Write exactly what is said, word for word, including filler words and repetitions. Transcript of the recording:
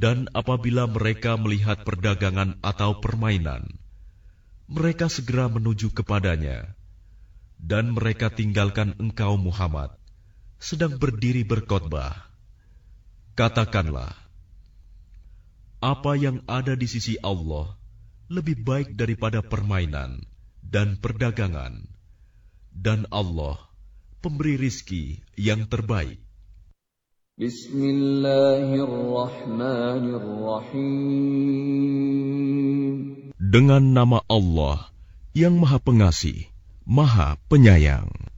Dan apabila mereka melihat perdagangan atau permainan, mereka segera menuju kepadanya, dan mereka tinggalkan engkau Muhammad sedang berdiri berkhotbah. Katakanlah, apa yang ada di sisi Allah lebih baik daripada permainan dan perdagangan, dan Allah pemberi rizki yang terbaik. Bismillahirrahmanirrahim. Dengan nama Allah yang Maha Pengasih, Maha Penyayang.